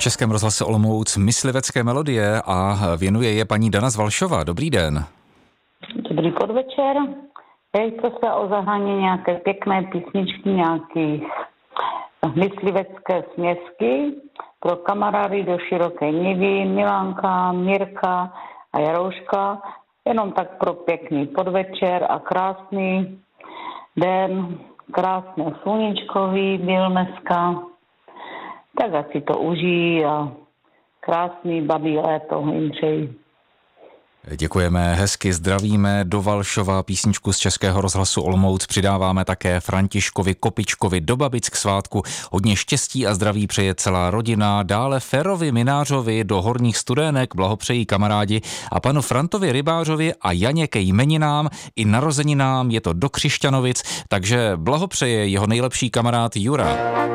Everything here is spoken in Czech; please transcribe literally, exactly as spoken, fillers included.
Českém rozhlase Olomouc myslivecké melodie a věnuje je paní Dana Zvalšová. Dobrý den. Dobrý podvečer. Jejte se o zahrání nějaké pěkné písničky, nějaké myslivecké směsky pro kamarády do Široké Nivy, Milánka, Mirka a Jarouška. Jenom tak pro pěkný podvečer a krásný den, krásné sluníčkový byl dneska. Tak ať si to užijí a krásný babí léto jim přeji. Děkujeme, hezky zdravíme do Valšova. Písničku z Českého rozhlasu Olomouc přidáváme také Františkovi Kopičkovi do babic k svátku. Hodně štěstí a zdraví přeje celá rodina. Dále Ferovi Minářovi do Horních Studenek blahopřejí kamarádi a panu Frantovi Rybářovi a Janě ke jmeninám i narozeninám, je to do Křišťanovic, takže blahopřeje jeho nejlepší kamarád Jura.